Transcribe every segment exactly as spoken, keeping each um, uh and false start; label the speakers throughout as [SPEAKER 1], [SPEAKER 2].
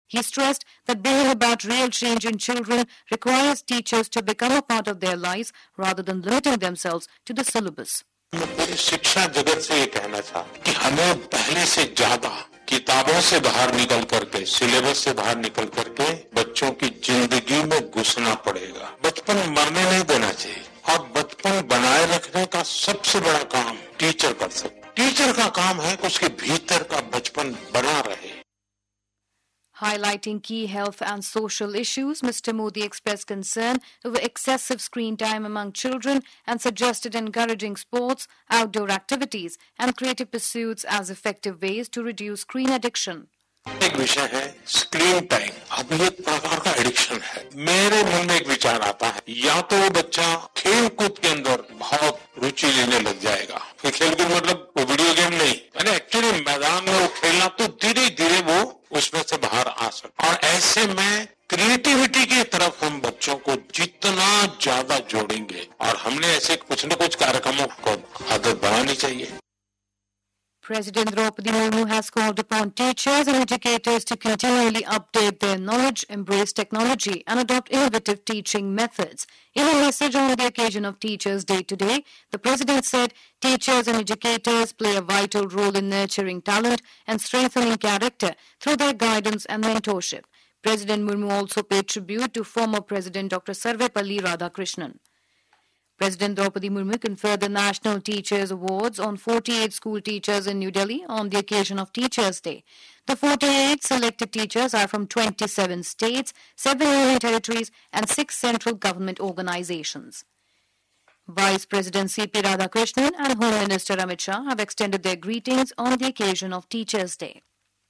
[SPEAKER 1] He stressed that bringing about real change in children requires teachers to become a part of their lives rather than limiting themselves to the syllabus.
[SPEAKER 2] मैं पूरी शिक्षा जगत से ये कहना चाहता कि हमें पहले से ज्यादा किताबों से बाहर निकल करके, सिलेबस से बाहर निकल करके बच्चों की जिंदगी में घुसना पड़ेगा. बचपन मरने नहीं देना चाहिए और बचपन बनाए रखने का सबसे बड़ा काम टीचर कर सकते. टीचर का काम है कि उसके भीतर का बचपन बना रहे.
[SPEAKER 1] Highlighting key health and social issues, Mister Modi expressed concern over excessive screen time among children and suggested encouraging sports, outdoor activities and creative pursuits as effective ways to reduce screen addiction.
[SPEAKER 2] एक विषय है screen time. अब ये एक प्रकार का addiction है. मेरे मन में एक विचार आता है, या तो वो बच्चा खेल कूद के अंदर बहुत रुचि लेने लग जाएगा. फिर खेल कूद मतलब वो वीडियो गेम नहीं, यानी एक्चुअली मैदान में वो खेलना, तो धीरे धीरे वो उसमें से बाहर आ सकता. और ऐसे में क्रिएटिविटी की तरफ हम बच्चों को जितना ज्यादा जोड़ेंगे, और हमने ऐसे कुछ न कुछ कार्यक्रमों को आदत बनानी चाहिए.
[SPEAKER 1] President Draupadi Murmu has called upon teachers and educators to continually update their knowledge, embrace technology, and adopt innovative teaching methods. In a message on the occasion of Teachers' Day today, the President said teachers and educators play a vital role in nurturing talent and strengthening character through their guidance and mentorship. President Murmu also paid tribute to former President Doctor Sarvepalli Radhakrishnan. President Draupadi Murmu conferred the National Teachers Awards on forty-eight school teachers in New Delhi on the occasion of Teachers' Day. The forty-eight selected teachers are from twenty-seven states, seven union territories, and six central government organizations. Vice President C P Radhakrishnan and Home Minister Amit Shah have extended their greetings on the occasion of Teachers' Day.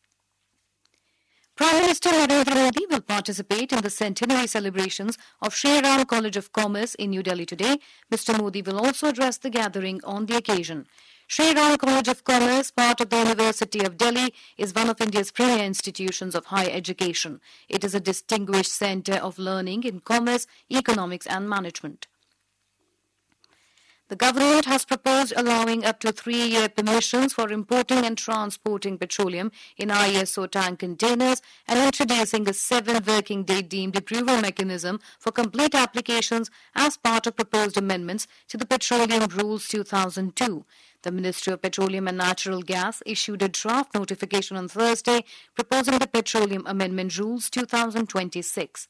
[SPEAKER 1] Prime Minister Narendra Modi will participate in the centenary celebrations of Shri Ram College of Commerce in New Delhi today. Mister Modi will also address the gathering on the occasion. Shri Ram College of Commerce, part of the University of Delhi, is one of India's premier institutions of higher education. It is a distinguished centre of learning in commerce, economics and management. The government has proposed allowing up to three-year permissions for importing and transporting petroleum in I S O tank containers and introducing a seven-working-day deemed approval mechanism for complete applications as part of proposed amendments to the Petroleum Rules two thousand two. The Ministry of Petroleum and Natural Gas issued a draft notification on Thursday proposing the Petroleum Amendment Rules two thousand twenty-six.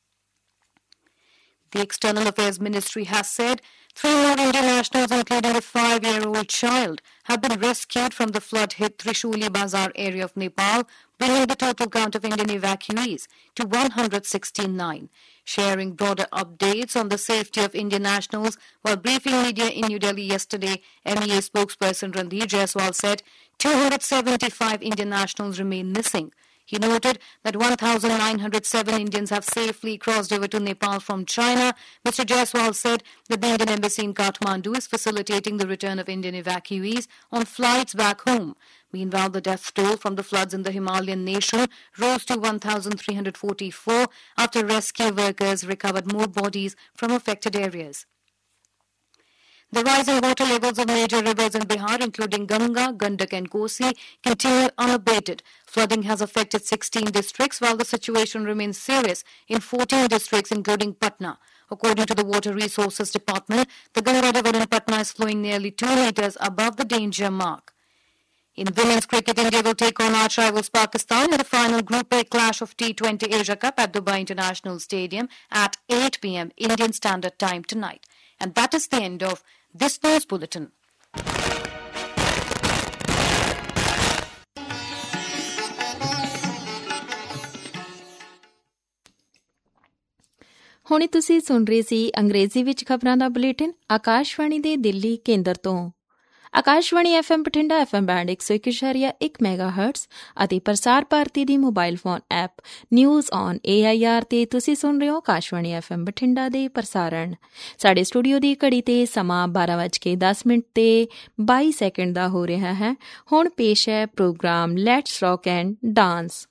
[SPEAKER 1] The External Affairs Ministry has said three more Indian nationals, including a five-year-old child, have been rescued from the flood-hit Trishuli Bazar area of Nepal, bringing the total count of Indian evacuees to one hundred sixty-nine. Sharing broader updates on the safety of Indian nationals while briefing media in New Delhi yesterday, M E A spokesperson Randhir Jaiswal said two hundred seventy-five Indian nationals remain missing. He noted that one thousand nine hundred seven Indians have safely crossed over to Nepal from China. Mister Jaiswal said that the Indian Embassy in Kathmandu is facilitating the return of Indian evacuees on flights back home. Meanwhile, the death toll from the floods in the Himalayan nation rose to one thousand three hundred forty-four after rescue workers recovered more bodies from affected areas. The rising water levels of major rivers in Bihar, including Ganga, Gandak and Kosi, continue unabated. Flooding has affected sixteen districts, while the situation remains serious in fourteen districts, including Patna. According to the Water Resources Department, the Ganga River in Patna is flowing nearly two meters above the danger mark. In women's cricket, India will take on arch rivals Pakistan in the final Group A clash of T twenty Asia Cup at Dubai International Stadium at eight p.m. Indian Standard Time tonight. And that is the end of this news bulletin.
[SPEAKER 3] ਹੁਣੇ ਤੁਸੀਂ ਸੁਣ ਰਹੇ ਸੀ ਅੰਗਰੇਜ਼ੀ ਵਿੱਚ ਖਬਰਾਂ ਦਾ bulletin Akashvani ਦੇ ਦਿੱਲੀ ਕੇਂਦਰ ਤੋਂ। Akashvani F M Bathinda F M band ਇੱਕ ਸੌ ਇੱਕ ਇਸ਼ਾਰੀਆ ਇੱਕ ਮੈਗਾ ਹਰਟਸ ਅਤੇ ਪ੍ਰਸਾਰ ਭਾਰਤੀ ਦੀ mobile phone app news on A I R 'ਤੇ ਤੁਸੀਂ ਸੁਣ ਰਹੇ ਹੋ ਆਕਾਸ਼ਵਾਣੀ ਐਫ ਐਮ ਬਠਿੰਡਾ ਦੇ ਪ੍ਰਸਾਰਣ। ਸਾਡੇ ਸਟੂਡੀਓ ਦੀ ਘੜੀ 'ਤੇ ਸਮਾਂ ਬਾਰਾਂ ਵੱਜ ਕੇ ਦਸ ਮਿੰਟ ਤੇ ਬਾਈ ਸੈਕਿੰਡ ਦਾ ਹੋ ਰਿਹਾ ਹੈ। ਹੁਣ ਪੇਸ਼ ਹੈ programme let's rock and dance.